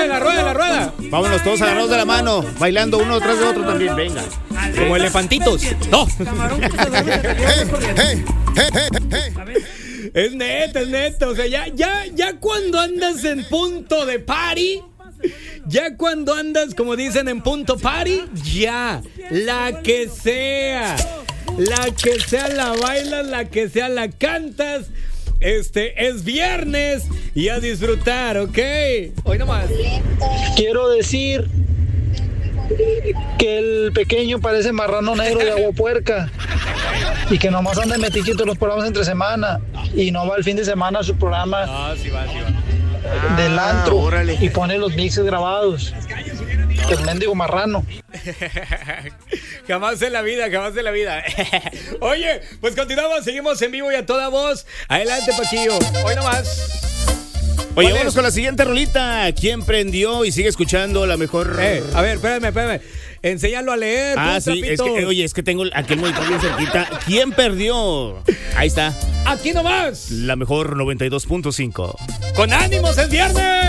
rueda. Vámonos todos agarrados de la mano, bailando uno tras de otro también, venga. Como elefantitos. No. Es neto. O sea, ya cuando andas en punto de party, ya cuando andas, como dicen, en punto party, ya, la que sea la bailas, la que sea la cantas. Es viernes y a disfrutar, ¿ok? Hoy nomás. Quiero decir que el pequeño parece marrano negro de agua puerca y que nomás anda en metiquito los programas entre semana y no va el fin de semana a su programa del antro y pone los mixes grabados. El mendigo marrano. Jamás en la vida. Oye, pues continuamos, seguimos en vivo y a toda voz. Adelante, Paquillo. Hoy nomás. Oye, vamos con la siguiente rolita. ¿Quién prendió y sigue escuchando la mejor? A ver, espérame. Enséñalo a leer. Sí, es que tengo aquel monitor bien cerquita. ¿Quién perdió? Ahí está. Aquí nomás. La mejor 92.5. Con ánimos, es viernes.